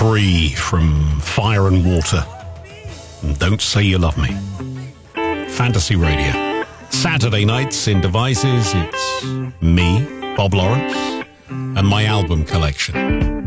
Free from Fire and Water. And Don't Say You Love Me. Fantasy Radio. Saturday nights in Devices, it's me, Bob Lawrence, and my album collection.